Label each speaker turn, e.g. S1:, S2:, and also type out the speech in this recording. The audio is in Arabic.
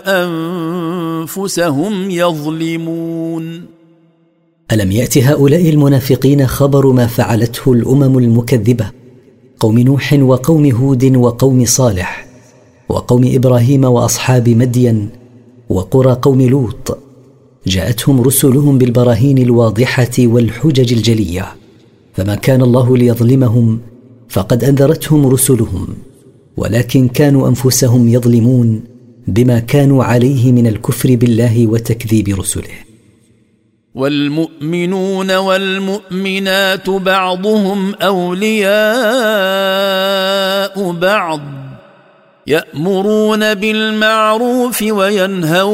S1: أنفسهم يظلمون.
S2: ألم يأت هؤلاء المنافقين خبر ما فعلته الأمم المكذبة قوم نوح وقوم هود وقوم صالح وقوم إبراهيم وأصحاب مدين وقرى قوم لوط؟ جاءتهم رسلهم بالبراهين الواضحة والحجج الجلية، فما كان الله ليظلمهم فقد أنذرتهم رسلهم، ولكن كانوا أنفسهم يظلمون بما كانوا عليه من الكفر بالله وتكذيب رسله.
S1: والمؤمنون والمؤمنات بعضهم أولياء بعض، يأمرون بالمعروف وينهون